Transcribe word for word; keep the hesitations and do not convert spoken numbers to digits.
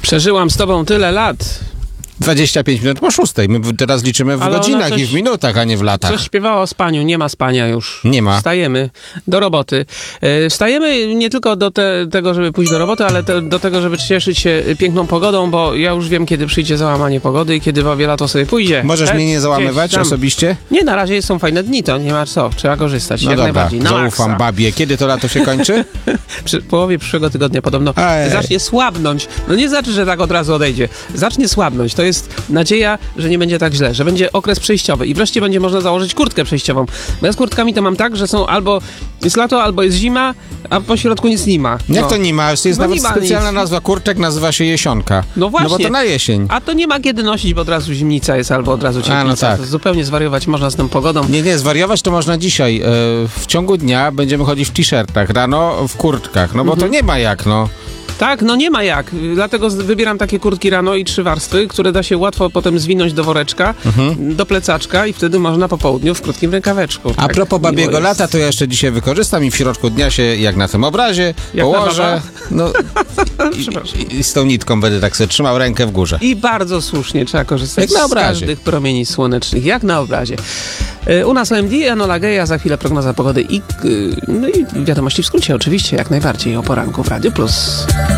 Przeżyłam z tobą tyle lat. dwadzieścia pięć minut po szóstej. My teraz liczymy w Ale ona godzinach coś- i w minutach, a nie w latach. Coś śpiewało o spaniu, nie ma spania już. Nie ma. Wstajemy do roboty. E, Wstajemy nie tylko do te, tego, żeby pójść do roboty, ale te, do tego, żeby cieszyć się piękną pogodą, bo ja już wiem, kiedy przyjdzie załamanie pogody i kiedy Bobie lato sobie pójdzie. Możesz E, mnie nie załamywać gdzieś tam. osobiście? Nie, na razie są fajne dni, to nie ma co. Trzeba korzystać, No jak dobra, najbardziej. Na zaufam maksa. babie. Kiedy to lato się kończy? Przy połowie przyszłego tygodnia podobno Ej. zacznie słabnąć. No nie znaczy, że tak od razu odejdzie. Zacznie słabnąć. To jest nadzieja, że nie będzie tak źle, że będzie okres przejściowy i wreszcie będzie można założyć kurtkę przejściową. Bo ja z kurtkami to mam tak, że są albo jest lato, albo jest zima, a po środku nic nie ma. Jak No. to nie ma? Jest No nawet nie ma specjalna nic. nazwa kurczek, nazywa się jesionka. No właśnie. No bo to na jesień. A to nie ma kiedy nosić, bo od razu zimnica jest, albo od razu cieplica. no tak. To zupełnie zwariować można z tą pogodą. Nie, nie, zwariować to można dzisiaj. E, w ciągu dnia będziemy chodzić w t-shirtach, rano w kurtkach, no bo Mhm. to nie ma jak, no. Tak, no nie ma jak. Dlatego z- wybieram takie kurtki rano i trzy warstwy, które da się łatwo potem zwinąć do woreczka, do plecaczka i wtedy można po południu w krótkim rękaweczku. A Tak propos miło babiego jest. lata, to ja jeszcze dzisiaj wykorzystam i w środku dnia się, jak na tym obrazie, Jak na położę, no Przepraszam. i, i z tą nitką będę tak sobie trzymał rękę w górze. I bardzo słusznie trzeba korzystać Jak na z obrazie. każdych promieni słonecznych, jak na obrazie. E, U nas O M D, Enola Gay, a za chwilę prognoza pogody i, y, no i wiadomości w skrócie oczywiście, jak najbardziej o poranku w Radio Plus.